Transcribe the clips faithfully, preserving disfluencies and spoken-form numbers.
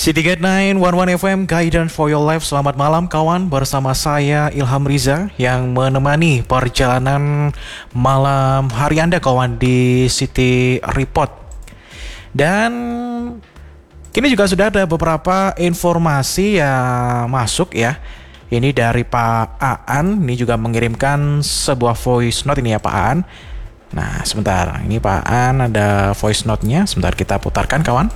Syndicate sembilan satu satu F M Guidance for Your Life. Selamat malam kawan, bersama saya Ilham Riza yang menemani perjalanan malam hari Anda kawan di City Report. Dan kini juga sudah ada beberapa informasi yang masuk ya. Ini dari Pak Aan, ini juga mengirimkan sebuah voice note ini ya Pak Aan. Nah sebentar, ini Pak Aan ada voice note-nya, sebentar kita putarkan kawan.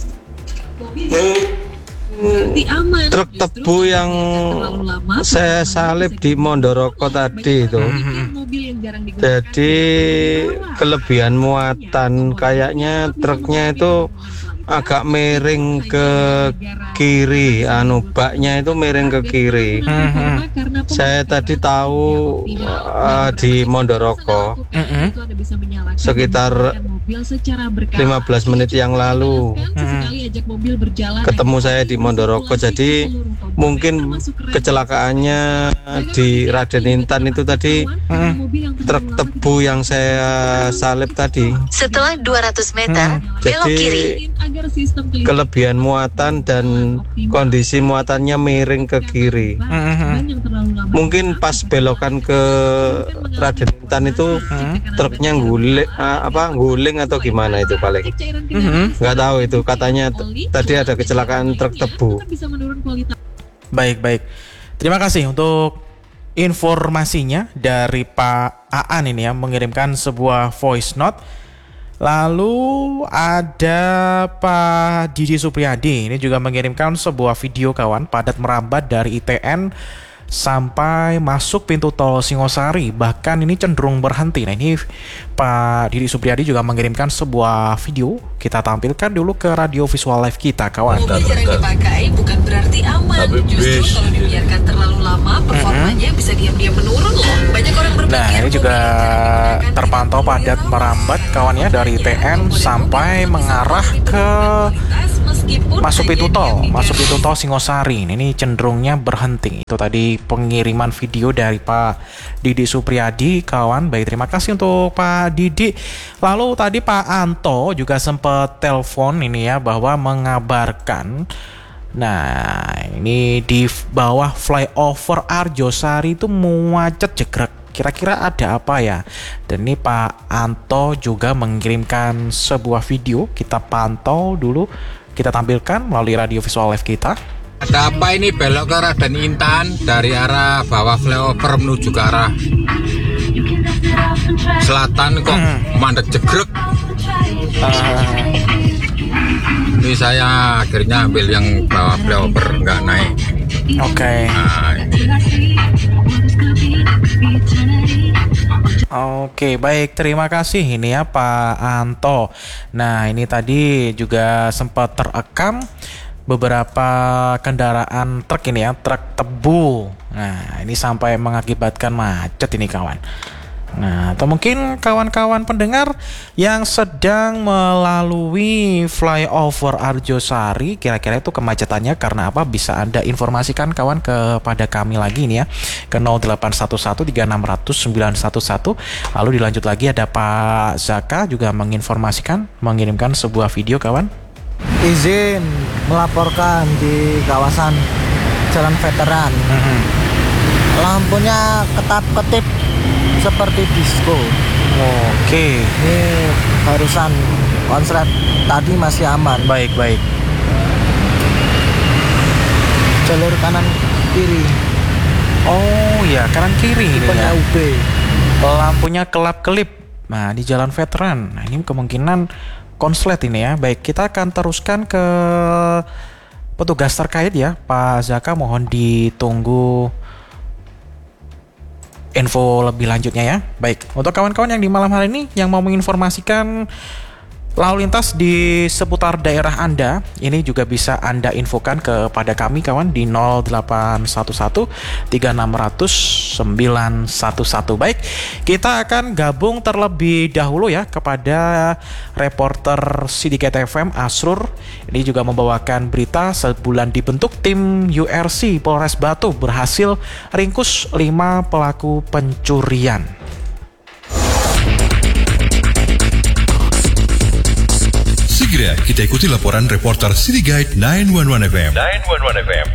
Truk tebu yang saya salib di Mondoroko tadi itu, jadi kelebihan muatan, kayaknya truknya itu agak miring ke kiri, anu baknya itu miring ke kiri. Mm-hmm. Saya tadi tahu uh, di Mondoroko mm-hmm. sekitar lima belas menit yang lalu mm-hmm. ketemu saya di Mondoroko. Jadi mungkin kecelakaannya di Raden Intan itu tadi mm-hmm. truk tebu yang saya salib tadi. Setelah dua ratus meter mm-hmm. belok Jadi, kiri. Kelebihan muatan dan kondisi muatannya miring ke kiri. Mm-hmm. Mungkin pas belokan ke Raden Intan itu mm-hmm. truknya guling, uh, apa guling atau gimana itu paling. Mm-hmm. Nggak tahu itu, katanya t- tadi ada kecelakaan truk tebu. Baik baik. Terima kasih untuk informasinya dari Pak Aan ini ya, mengirimkan sebuah voice note. Lalu ada Pak Didi Supriyadi, ini juga mengirimkan sebuah video kawan, padat merambat dari I T N sampai masuk pintu tol Singosari, bahkan ini cenderung berhenti. Nah ini Pak Didi Supriyadi juga mengirimkan sebuah video, kita tampilkan dulu ke radio visual live kita kawan. Mobil jarang dipakai bukan berarti aman, justru kalau dibiarkan terlalu lama performanya mm-hmm. bisa diam-diam menurun loh. Banyak orang berpikir. Nah ini juga terpantau padat merambat kawan ya, dari I T N sampai mengarah ke masuk pintu tol, masuk pintu tol Singosari. Ini cenderungnya berhenti. Itu tadi pengiriman video dari Pak Didi Supriyadi kawan. Baik, terima kasih untuk Pak Didi. Lalu tadi Pak Anto juga sempat telepon ini ya, bahwa mengabarkan, nah ini di bawah flyover Arjosari itu macet jegrek. Kira-kira ada apa ya? Dan ini Pak Anto juga mengirimkan sebuah video, kita pantau dulu, kita tampilkan melalui radio visual live kita. Ada apa ini, belok ke Raden Intan dari arah bawah flyover menuju ke arah selatan kok hmm. mandek jegrek. Uh. Ini saya akhirnya ambil yang bawah flyover, nggak naik. Oke. Okay. Nah, ini. Oke, baik, terima kasih ini ya Pak Anto. Nah ini tadi juga sempat terekam beberapa kendaraan truk ini ya, truk tebu. Nah ini sampai mengakibatkan macet ini kawan. Nah atau mungkin kawan-kawan pendengar yang sedang melalui flyover Arjosari, kira-kira itu kemacetannya karena apa? Bisa Anda informasikan kawan kepada kami lagi nih ya, ke nol delapan satu satu tiga enam nol nol sembilan satu satu. Lalu dilanjut lagi ada Pak Zaka juga menginformasikan, mengirimkan sebuah video kawan. Izin melaporkan di kawasan Jalan Veteran. Mm-hmm. Lampunya ketap-ketip seperti disco. Oke. Ini barusan konslet tadi masih aman. Baik baik. Jalur kanan kiri. Oh ya, kanan kiri ini ya. U B. Lampunya kelap-kelip. Nah di Jalan Veteran. Nah ini kemungkinan konslet ini ya. Baik, kita akan teruskan ke petugas terkait ya. Pak Zaka mohon ditunggu info lebih lanjutnya ya. Baik, untuk kawan-kawan yang di malam hari ini yang mau menginformasikan lalu lintas di seputar daerah Anda, ini juga bisa Anda infokan kepada kami kawan di nol delapan satu satu tiga enam nol nol sembilan satu satu. Baik, kita akan gabung terlebih dahulu ya kepada reporter Syndicate F M Asrur. Ini juga membawakan berita sebulan dibentuk tim U R C Polres Batu berhasil ringkus lima pelaku pencurian. Segera kita ikuti laporan reporter City Guide sembilan satu satu F M. sembilan satu satu F M.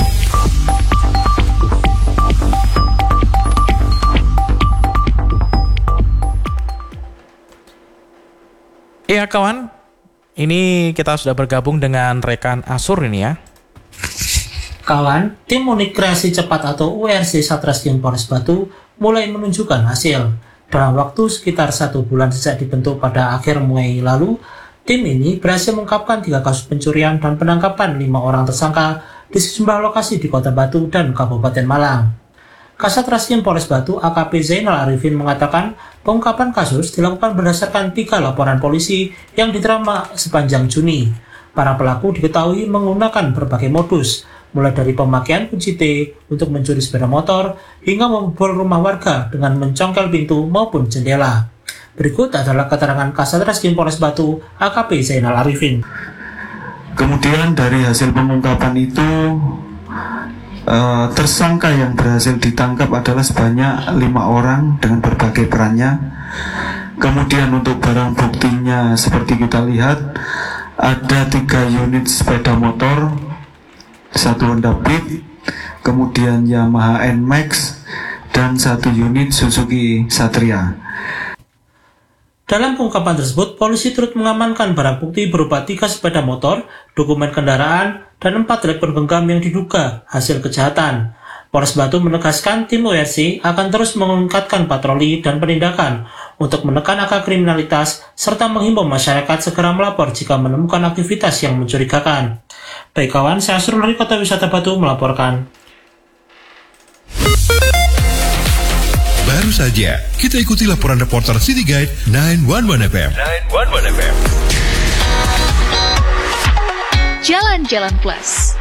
Iya kawan, ini kita sudah bergabung dengan rekan Asur ini ya. Kawan, tim unit kreasi cepat atau U R C Satreskrim Polres Batu mulai menunjukkan hasil. Dalam waktu sekitar satu bulan sejak dibentuk pada akhir Mei lalu, tim ini berhasil mengungkapkan tiga kasus pencurian dan penangkapan lima orang tersangka di sejumlah lokasi di Kota Batu dan Kabupaten Malang. Kasat Reskrim Polres Batu A K P Zainal Arifin mengatakan pengungkapan kasus dilakukan berdasarkan tiga laporan polisi yang diterima sepanjang Juni. Para pelaku diketahui menggunakan berbagai modus, mulai dari pemakaian kunci T untuk mencuri sepeda motor hingga membobol rumah warga dengan mencongkel pintu maupun jendela. Berikut adalah keterangan Kasat Reskrim Polres Batu A K P Zainal Arifin. Kemudian dari hasil pengungkapan itu Uh, tersangka yang berhasil ditangkap adalah sebanyak lima orang dengan berbagai perannya. Kemudian untuk barang buktinya seperti kita lihat ada tiga unit sepeda motor, satu Honda Beat, kemudian Yamaha N Max, dan satu unit Suzuki Satria. Dalam pengungkapan tersebut, polisi turut mengamankan barang bukti berupa tiga sepeda motor, dokumen kendaraan, dan empat telepon genggam yang diduga hasil kejahatan. Polres Batu menegaskan tim U R C akan terus meningkatkan patroli dan penindakan untuk menekan angka kriminalitas serta menghimbau masyarakat segera melapor jika menemukan aktivitas yang mencurigakan. Baik kawan, saya Asrul dari Kota Wisata Batu melaporkan. Baru saja kita ikuti laporan reporter City Guide sembilan satu satu F M. sembilan satu satu F M. Jalan-Jalan Plus.